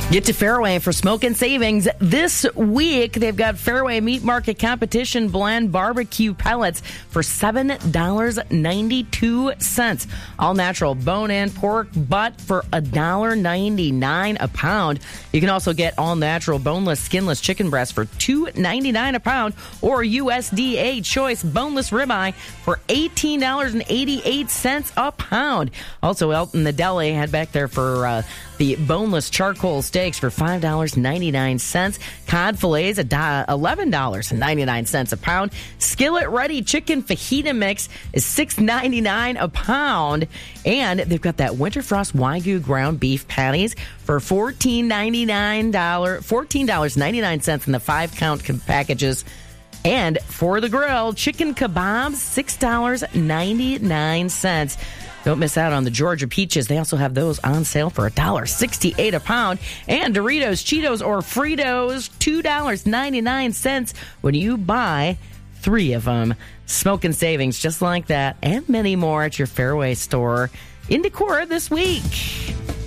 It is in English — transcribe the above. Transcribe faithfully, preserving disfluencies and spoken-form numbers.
Get to Fairway for Smokin' Savings this week. They've got Fairway Meat Market Competition Blend Barbecue Pellets for seven dollars and ninety-two cents. All natural bone-in pork butt for one dollar and ninety-nine cents a pound. You can also get all natural boneless, skinless chicken breast for two dollars and ninety-nine cents a pound, or U S D A choice boneless ribeye for eighteen dollars and eighty-eight cents a pound. Also out in the deli, head back there for uh, the boneless charcoal steaks for five dollars and ninety-nine cents. Cod fillets, eleven dollars and ninety-nine cents a pound. Skillet-ready chicken fajita mix is six dollars and ninety-nine cents a pound. And they've got that Winterfrost Wagyu ground beef patties for fourteen dollars and ninety-nine cents, fourteen dollars and ninety-nine cents in the five-count packages. And for the grill, chicken kebabs, six dollars and ninety-nine cents. Don't miss out on the Georgia peaches. They also have those on sale for one dollar and sixty-eight cents a pound. And Doritos, Cheetos, or Fritos, two dollars and ninety-nine cents when you buy three of them. Smokin' Savings just like that and many more at your Fairway store in Decorah this week.